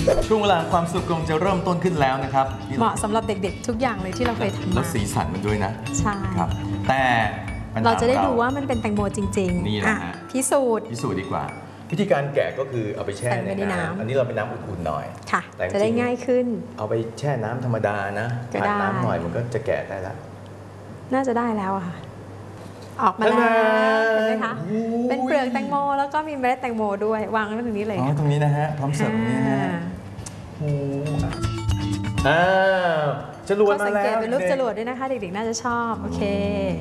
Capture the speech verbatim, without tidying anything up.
ช่วงเวลาความสุขกำลังจะเริ่มต้นขึ้นแล้วนะครับเหมาะสำหรับเด็กๆทุกอย่างเลยที่เราเคยทำแล้มาวสีสันมันด้วยนะใช่ครับแต่ปัญหเราจะได้ขอดูว่ามันเป็นแตงโมจริงๆนี่แหละอ่ะฮะพิสูจน์พิสูจน์ดีกว่า วิธีการแกะก็คือเอาไปแช่ใส่ไว้ในในน้ำน้ำอันนี้เราเป็นน้ำอุ่นๆหน่อยค่ะแต่จริงๆจะได้ง่ายขึ้นเอาไปแช่น้ำธรรมดานะก็ได้ผ่านน้ำหน่อยมันก็จะแกะได้แล้วน่าจะได้แล้วอะค่ะ ออกมาแล้วเห็นไหมคะโอ้ยเป็นเปลือกแตงโมแล้วก็มีเมล็ดแตงโมด้วยวางไว้ตรงนี้เลยอ๋อค่ะตรงนี้นะฮะพร้อมเสิร์ฟนี่ฮะอ่าโอ้อ้าวจรวดเขามาสังแล้วเกตเป็นรูปด็กๆจรวดด้วยนะคะ เด็กๆน่าจะชอบ โอเค